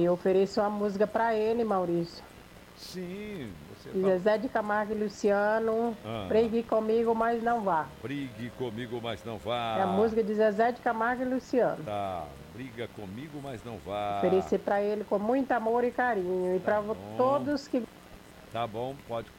eu ofereço uma música para ele, Maurício. Sim, você tá. Zezé de Camargo e Luciano, Ah, Brigue Comigo, mas não vá. brigue comigo, mas não É a vá. música de Zezé de Camargo e Luciano. Tá, briga comigo, mas não vá. Oferecer para ele com muito amor e carinho. E Tá para bom, todos que tá bom, pode